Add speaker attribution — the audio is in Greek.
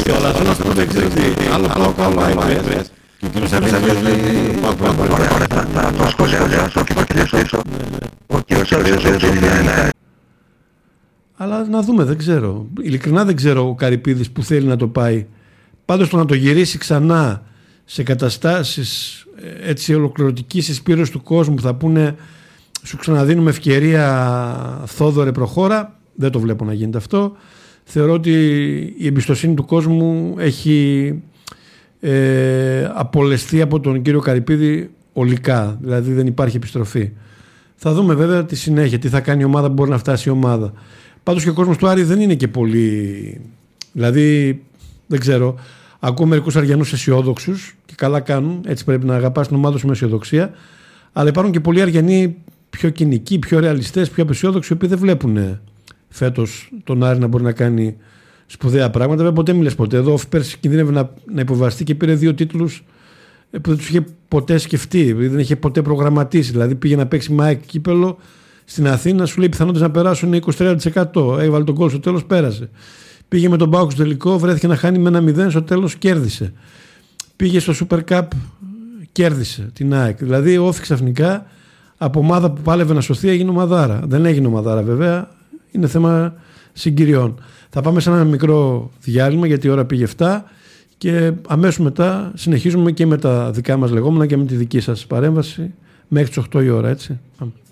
Speaker 1: αλλά θέλω να σου πω το εξής, ότι άλλο ΠΑΟΚ, άλλο ΑΕΚ. Και ο κύριος Σαββίδης λέει,
Speaker 2: ωραία, θα το σχολιάσω και θα κλείσω. Ο κύριος Σαββίδης είναι...
Speaker 3: Αλλά να δούμε, δεν ξέρω. Ειλικρινά δεν ξέρω ο Καρυπίδης που θέλει να το πάει. Πάντως το να το γυρίσει ξανά σε καταστάσεις έτσι ολοκληρωτικής συσπήρωσης του κόσμου που θα πούνε σου ξαναδίνουμε ευκαιρία Θόδωρε προχώρα, δεν το βλέπω να γίνεται αυτό. Θεωρώ ότι η εμπιστοσύνη του κόσμου έχει απολεστεί από τον κύριο Καρυπίδη ολικά, δηλαδή δεν υπάρχει επιστροφή. Θα δούμε βέβαια τη συνέχεια, τι θα κάνει η ομάδα που μπορεί να φτάσει η ομάδα. Πάντως και ο κόσμος του Άρη δεν είναι και πολύ, δηλαδή δεν ξέρω, ακούω μερικούς Αριανούς αισιόδοξους και καλά κάνουν, έτσι πρέπει να αγαπάς την ομάδα σου με αισιοδοξία, αλλά υπάρχουν και πολλοί Αριανοί πιο κοινικοί, πιο ρεαλιστές, πιο απεσιόδοξοι, οι οποίοι δεν βλέπουν φέτος τον Άρη να μπορεί να κάνει σπουδαία πράγματα. Βέβαια, ποτέ μιλες ποτέ. Εδώ πέρσι κινδύνευε να υποβαστεί και πήρε 2 τίτλους που δεν τους είχε ποτέ σκεφτεί, δεν είχε ποτέ προγραμματίσει. Δηλαδή, πήγε να παίξει ΜΑΕΚ κύπελο στην Αθήνα, σου λέει πιθανότητες να περάσουν 23%. Έβαλε τον γκολ στο τέλος, πέρασε. Πήγε με τον ΠΑΟΚ στο τελικό, βρέθηκε να χάνει με 1-0, στο τέλος κέρδισε. Πήγε στο Super Cup, κέρδισε την ΑΕΚ. Δηλαδή, όφη ξαφνικά από ομάδα που πάλευε να σωθεί έγινε ομαδάρα. Δεν έγινε ομαδάρα βέβαια, είναι θέμα συγκυριών. Θα πάμε σε ένα μικρό διάλειμμα γιατί η ώρα πήγε 7 και αμέσως μετά συνεχίζουμε και με τα δικά μας λεγόμενα και με τη δική σας παρέμβαση μέχρι τις 8 η ώρα, έτσι. Πάμε.